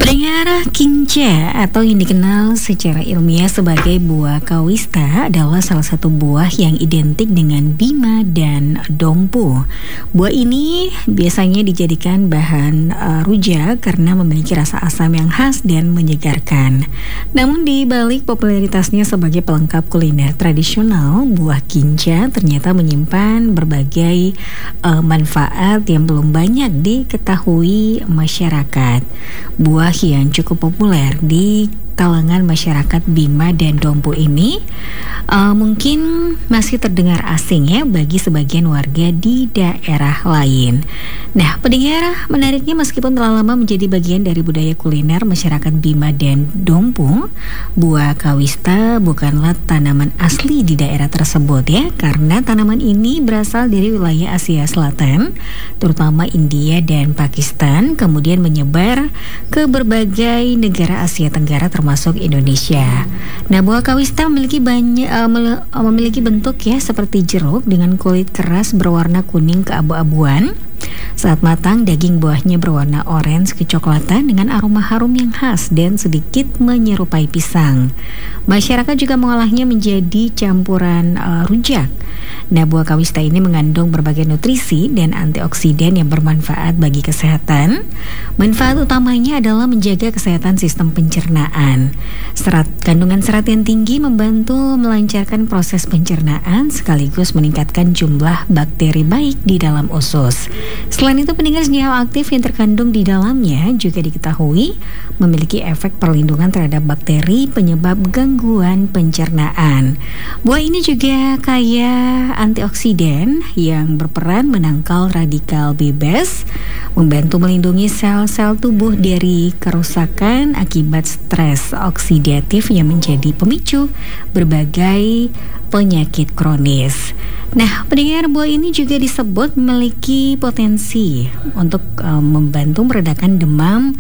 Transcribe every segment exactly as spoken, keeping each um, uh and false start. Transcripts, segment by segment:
Pendengar, kinca atau yang dikenal secara ilmiah sebagai buah kawista adalah salah satu buah yang identik dengan bima dan dompu. Buah ini biasanya dijadikan bahan uh, rujak karena memiliki rasa asam yang khas dan menyegarkan. Namun di balik popularitasnya sebagai pelengkap kuliner tradisional, buah kinca ternyata menyimpan berbagai uh, manfaat yang belum banyak diketahui masyarakat. Buah yang cukup populer di kalangan masyarakat Bima dan Dompu ini uh, mungkin masih terdengar asing ya bagi sebagian warga di daerah lain. Nah, pendengar, menariknya meskipun telah lama menjadi bagian dari budaya kuliner masyarakat Bima dan Dompu, buah kawista bukanlah tanaman asli di daerah tersebut ya, karena tanaman ini berasal dari wilayah Asia Selatan, terutama India dan Pakistan, kemudian menyebar ke berbagai negara Asia Tenggara termasuk Indonesia. Nah, buah kawista memiliki banyak uh, memiliki bentuk ya seperti jeruk dengan kulit keras berwarna kuning keabu-abuan. Saat matang, daging buahnya berwarna orange kecoklatan dengan aroma harum yang khas dan sedikit menyerupai pisang. Masyarakat juga mengolahnya menjadi campuran uh, rujak. Nah, buah kawista ini mengandung berbagai nutrisi dan antioksidan yang bermanfaat bagi kesehatan. Manfaat utamanya adalah menjaga kesehatan sistem pencernaan. Serat, kandungan serat yang tinggi membantu melancarkan proses pencernaan sekaligus meningkatkan jumlah bakteri baik di dalam usus. Selain itu, pendengar, senyawa aktif yang terkandung di dalamnya juga diketahui memiliki efek perlindungan terhadap bakteri penyebab gangguan pencernaan. Buah ini juga kaya antioksidan yang berperan menangkal radikal bebas, membantu melindungi sel-sel tubuh dari kerusakan akibat stres oksidatif yang menjadi pemicu berbagai penyakit kronis. Nah, pendengar, buah ini juga disebut memiliki potensi untuk um, membantu meredakan demam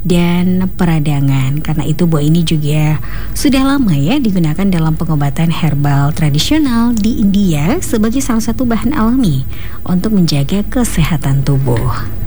dan peradangan. Karena itu buah ini juga sudah lama ya digunakan dalam pengobatan herbal tradisional di India sebagai salah satu bahan alami untuk menjaga kesehatan tubuh.